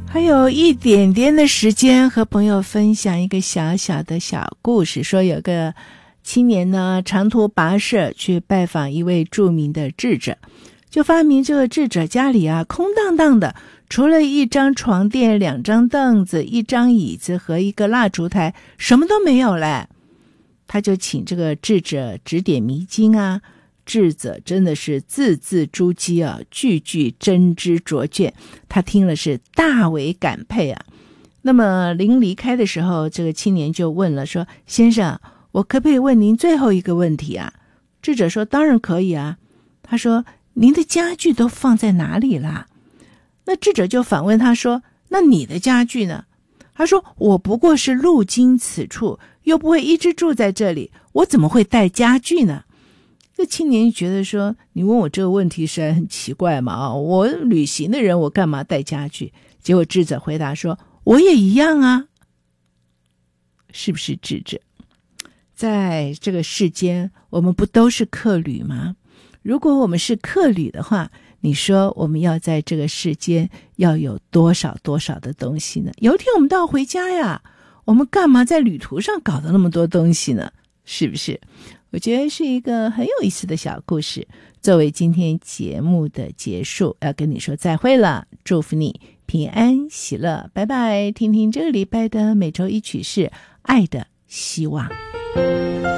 还有一点点的时间，和朋友分享一个小小的小故事。说有个青年呢，长途跋涉去拜访一位著名的智者，就发明这个智者家里啊空荡荡的，除了一张床垫、2张凳子、1张椅子和一个蜡烛台，什么都没有嘞。他就请这个智者指点迷津啊。智者真的是字字珠玑啊，句句真知灼见，他听了是大为感佩啊。那么临离开的时候，这个青年就问了说，先生，我可不可以问您最后一个问题啊？智者说，当然可以啊。他说，您的家具都放在哪里啦？那智者就反问他说，那你的家具呢？他说，我不过是路经此处，又不会一直住在这里，我怎么会带家具呢？这青年觉得说，你问我这个问题实在很奇怪嘛，我旅行的人，我干嘛带家具？结果智者回答说，我也一样啊。是不是智者？在这个世间，我们不都是客旅吗？如果我们是客旅的话，你说我们要在这个世间要有多少的东西呢？有一天我们都要回家呀，我们干嘛在旅途上搞得那么多东西呢？是不是？我觉得是一个很有意思的小故事，作为今天节目的结束，要跟你说再会了，祝福你平安喜乐，拜拜。听听这个礼拜的每周一曲是爱的希望。